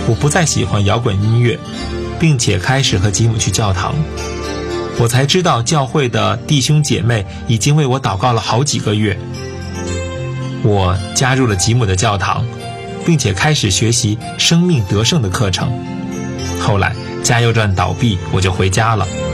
我不再喜欢摇滚音乐，并且开始和吉姆去教堂。我才知道教会的弟兄姐妹已经为我祷告了好几个月。我加入了吉姆的教堂，并且开始学习生命得胜的课程。后来加油站倒闭，我就回家了。